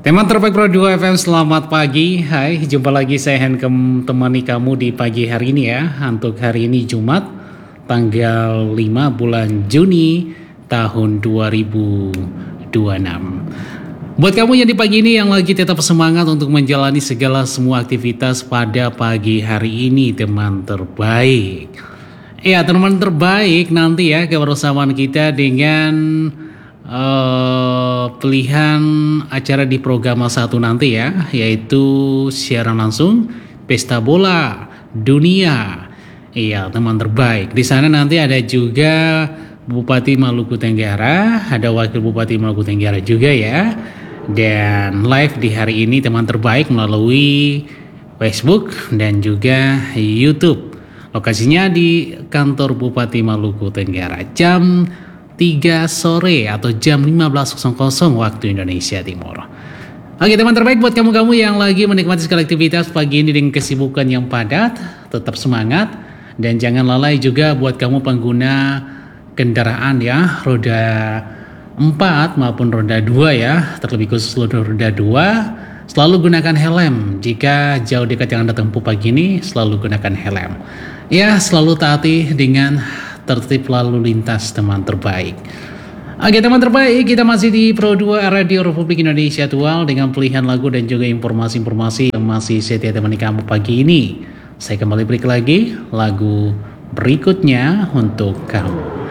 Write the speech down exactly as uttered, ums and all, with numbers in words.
Teman terbaik Pro dua F M, selamat pagi. Hai, jumpa lagi saya Hankem temani kamu di pagi hari ini ya. Untuk hari ini Jumat, tanggal lima bulan Juni tahun dua ribu dua puluh enam. Buat kamu yang di pagi ini yang lagi tetap semangat untuk menjalani segala semua aktivitas pada pagi hari ini, teman terbaik. Ya, teman terbaik nanti ya kebersamaan kita dengan Uh, pilihan acara di program satu nanti ya, yaitu siaran langsung Pesta Bola Dunia. Iya, teman terbaik. Di sana nanti ada juga Bupati Maluku Tenggara, ada Wakil Bupati Maluku Tenggara juga ya. Dan live di hari ini teman terbaik melalui Facebook dan juga YouTube. Lokasinya di kantor Bupati Maluku Tenggara jam tiga sore atau jam lima belas waktu Indonesia Timur. Oke teman terbaik, buat kamu-kamu yang lagi menikmati segala aktivitas pagi ini dengan kesibukan yang padat, tetap semangat dan jangan lalai juga buat kamu pengguna kendaraan ya, roda empat maupun roda dua ya, terlebih khusus roda dua, selalu gunakan helm. Jika jauh dekat yang Anda tempuh pagi ini, selalu gunakan helm. Ya, selalu taati dengan tertib lalu lintas teman terbaik. Oke teman terbaik, kita masih di Pro dua Radio Republik Indonesia Tual dengan pilihan lagu dan juga informasi-informasi yang masih setia temani kamu pagi ini. Saya kembali balik lagi lagu berikutnya untuk kamu.